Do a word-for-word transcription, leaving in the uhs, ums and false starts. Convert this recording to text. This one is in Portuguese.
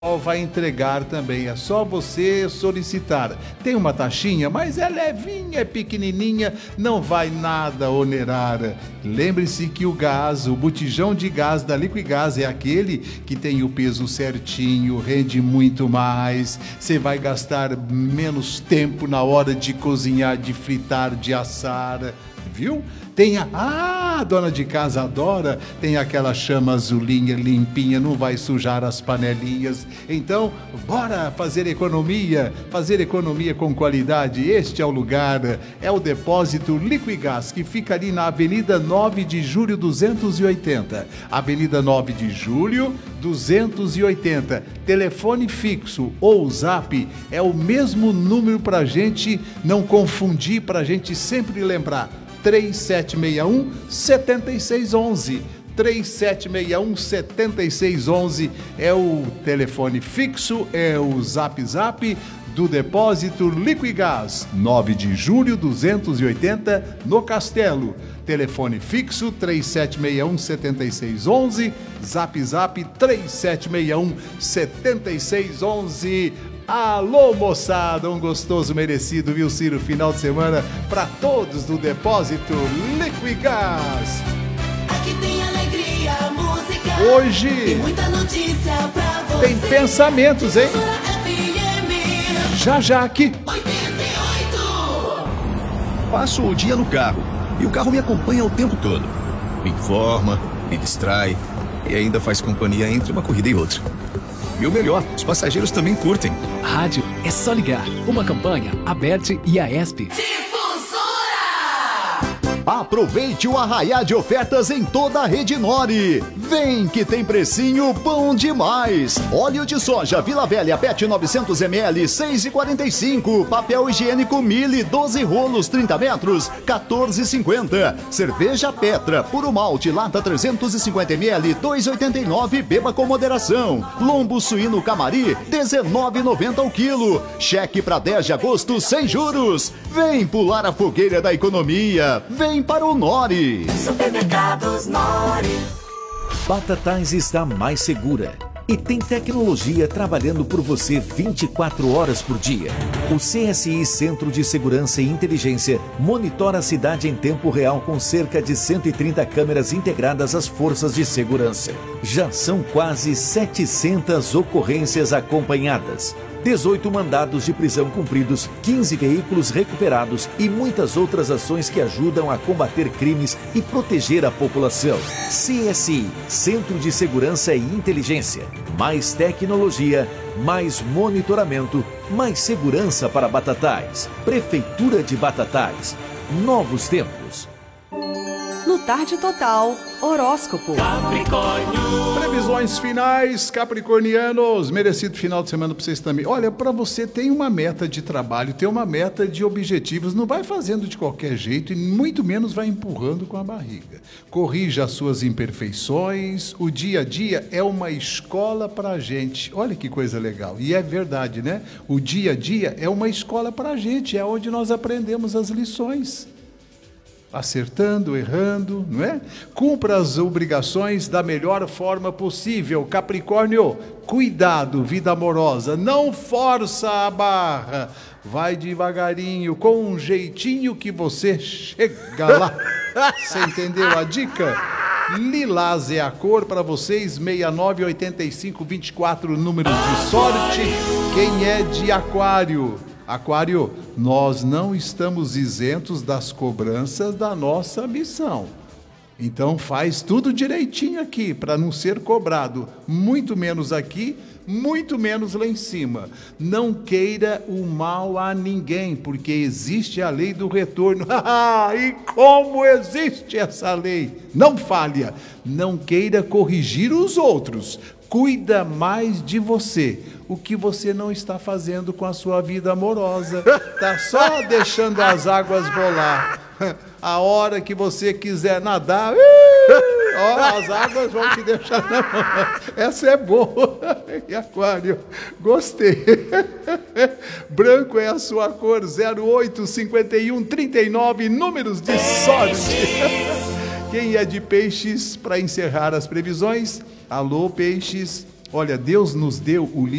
vai entregar também, é só você solicitar. Tem uma taxinha, mas é levinha, é pequenininha, não vai nada onerar. Lembre-se que o gás, o botijão de gás da Liquigás é aquele que tem o peso certinho, rende muito mais, você vai gastar menos tempo na hora de cozinhar, de fritar, de assar, viu? Tem a... Ah, a dona de casa adora, tem aquela chama azulinha, limpinha, não vai sujar as panelinhas. Então, bora fazer economia, fazer economia com qualidade. Este é o lugar, é o Depósito Liquigás, que fica ali na Avenida nove de Julho duzentos e oitenta. Avenida nove de Julho duzentos e oitenta. Telefone fixo ou zap é o mesmo número pra gente não confundir, pra gente sempre lembrar. três sete seis um, sete seis um um. três sete seis um, sete seis um um é o telefone fixo, é o zap zap do Depósito Liquigás, nove de julho duzentos e oitenta, no Castelo. Telefone fixo três sete seis um, sete seis um um, zap zap três sete seis um, sete seis um um. Alô, moçada, um gostoso merecido, viu, Ciro? Final de semana para todos do Depósito Liquigás. Aqui tem alegria, música. Hoje tem muita notícia pra você. Tem pensamentos, hein? Já já aqui. oitenta e oito. Passo o dia no carro e o carro me acompanha o tempo todo. Me informa, me distrai e ainda faz companhia entre uma corrida e outra. E o melhor, os passageiros também curtem. Rádio é só ligar. Uma campanha, Aberte e a ESP. Aproveite o arraiá de ofertas em toda a rede Nori. Vem que tem precinho bom demais. Óleo de soja Vila Velha P E T novecentos mililitros, seis reais e quarenta e cinco centavos. Papel higiênico Mille, doze rolos, trinta metros, quatorze reais e cinquenta centavos. Cerveja Petra, puro malte, lata trezentos e cinquenta mililitros, dois reais e oitenta e nove centavos. Beba com moderação. Lombo suíno Camari, dezenove reais e noventa centavos o quilo. Cheque para dez de agosto sem juros. Vem pular a fogueira da economia. Vem para o Nori. Supermercados Nori. Batatais está mais segura e tem tecnologia trabalhando por você vinte e quatro horas por dia. O C S I Centro de Segurança e Inteligência monitora a cidade em tempo real com cerca de cento e trinta câmeras integradas às forças de segurança. Já são quase setecentas ocorrências acompanhadas, dezoito mandados de prisão cumpridos, quinze veículos recuperados e muitas outras ações que ajudam a combater crimes e proteger a população. C S I, Centro de Segurança e Inteligência. Mais tecnologia, mais monitoramento, mais segurança para Batatais. Prefeitura de Batatais. Novos tempos. No Tarde Total, horóscopo. Capricórnio. Previsões finais, capricornianos. Merecido final de semana para vocês também. Olha, para você tem uma meta de trabalho, tem uma meta de objetivos. Não vai fazendo de qualquer jeito e muito menos vai empurrando com a barriga. Corrija as suas imperfeições. O dia a dia é uma escola para a gente. Olha que coisa legal. E é verdade, né? O dia a dia é uma escola para a gente. É onde nós aprendemos as lições. Acertando, errando, não é? Cumpra as obrigações da melhor forma possível. Capricórnio, cuidado, vida amorosa, não força a barra. Vai devagarinho, com um jeitinho que você chega lá. Você entendeu a dica? Lilás é a cor para vocês, sessenta e nove, oitenta e cinco, vinte e quatro números de sorte. Quem é de Aquário? Aquário, nós não estamos isentos das cobranças da nossa missão. Então faz tudo direitinho aqui para não ser cobrado, muito menos aqui, muito menos lá em cima. Não queira o mal a ninguém, porque existe a lei do retorno. E como existe essa lei? Não falha. Não queira corrigir os outros. Cuida mais de você. O que você não está fazendo com a sua vida amorosa. Está só deixando as águas rolar. A hora que você quiser nadar, ó, as águas vão te deixar na mão. Essa é boa. E Aquário, gostei. Branco é a sua cor, zero oito, cinquenta e um, trinta e nove, números de sorte. Quem é de Peixes, para encerrar as previsões? Alô, Peixes. Olha, Deus nos deu o